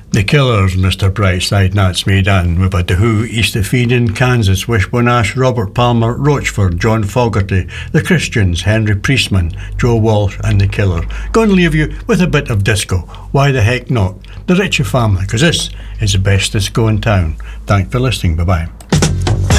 The Killers, Mr. Brightside, that's me done. We've had The Who, East of Eden, Kansas, Wishbone Ash, Robert Palmer, Rochford, John Fogerty, The Christians, Henry Priestman, Joe Walsh and The Killer. Going to leave you with a bit of disco. Why the heck not? The Ritchie Family, because this is the best disco in town. Thanks for listening. Bye-bye.